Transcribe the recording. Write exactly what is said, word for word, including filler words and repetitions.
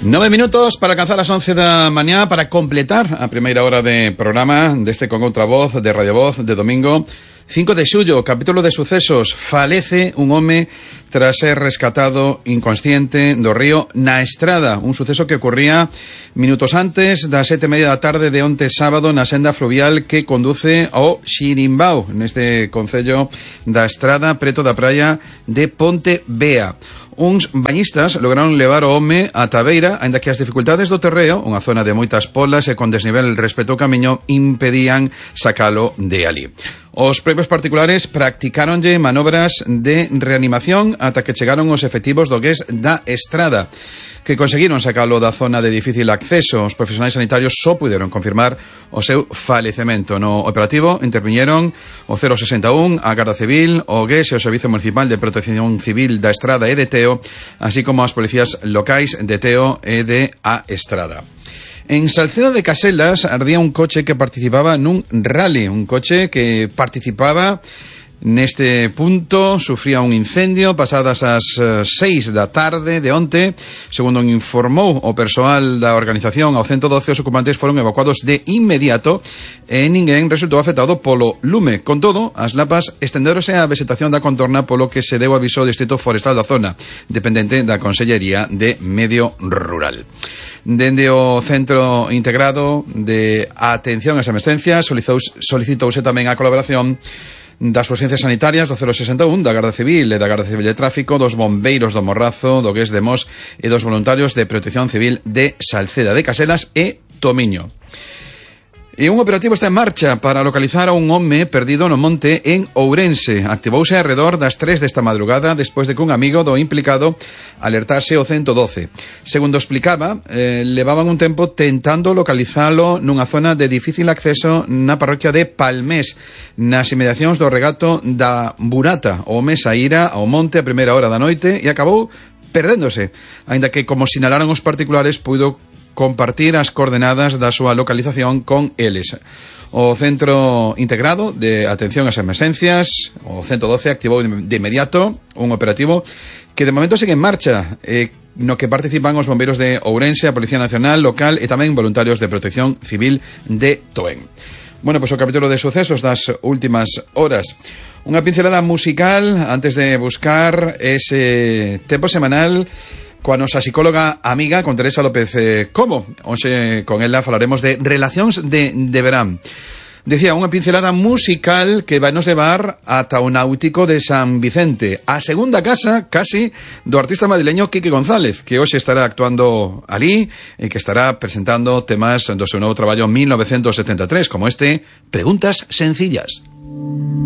Nove minutos para alcanzar las once da mañá, para completar a primeira hora de programa deste Con Outra Voz, de Radio Voz, de domingo cinco de xullo, capítulo de sucesos. Falece un home tras ser rescatado inconsciente do río na Estrada, un suceso que ocurría minutos antes das sete e media da tarde de onte sábado na senda fluvial que conduce ao Xirimbao, neste concello da Estrada, preto da praia de Ponte Bea. Uns bañistas lograron levar o home a Tabeira, aínda que as dificultades do terreo, unha zona de moitas polas e con desnivel respecto ao camiño, impedían sacalo de ali. Os propios particulares practicáronlle manobras de reanimación ata que chegaron os efectivos do G E S da Estrada, que conseguiron sacalo da zona de difícil acceso. Os profesionais sanitarios só puderon confirmar o seu falecemento. No operativo interviñeron o cero sesenta e un, a Garda Civil, o G E S e o Servicio Municipal de Protección Civil da Estrada e de Teo, así como as policías locais de Teo e de A Estrada. En Salcedo de Caselas ardía un coche que participaba nun rally, un coche que participaba neste punto, sufría un incendio pasadas as seis da tarde de onte. Segundo informou o persoal da organización ao ciento doce, os ocupantes foron evacuados de inmediato e ninguén resultou afectado polo lume. Con todo, as lapas estendérose á vegetación da contorna, polo que se deu aviso ao Distrito Forestal da zona, dependente da Consellería de Medio Rural. Dende o Centro Integrado de Atención ás Emergencias solicitouse tamén a colaboración das urgencias sanitarias do cero sesenta e un, da Garda Civil e da Garda Civil de Tráfico, dos bombeiros do Morrazo, do G E S de Mos e dos voluntarios de Protección Civil de Salceda de Caselas e Tomiño. E un operativo está en marcha para localizar a un home perdido no monte en Ourense. Activouse arredor das tres desta madrugada despois de que un amigo do implicado alertase o ciento doce. Segundo explicaba, eh, levaban un tempo tentando localizalo nunha zona de difícil acceso na parroquia de Palmés, nas inmediacións do regato da Burata. O home saíra ao monte a primeira hora da noite e acabou perdéndose, aínda que, como sinalaron os particulares, puido compartir as coordenadas da súa localización con eles. O Centro Integrado de Atención ás Emergencias, o ciento doce, activou de inmediato un operativo que de momento sigue en marcha, eh, no que participan os bombeiros de Ourense, a Policía Nacional local e tamén voluntarios de Protección Civil de Toen. Bueno, pois pues o capítulo de sucesos das últimas horas. Unha pincelada musical antes de buscar ese tempo semanal coa nosa psicóloga amiga, con Teresa López eh, Como. Hoxe con ela falaremos de relacións de, de verán. Decía, unha pincelada musical que vai nos levar ata o Náutico de San Vicente, a segunda casa, casi, do artista madrileño Quique González, que hoxe estará actuando ali e que estará presentando temas do seu novo traballo mil novecentos setenta e tres, como este, Preguntas Sencillas.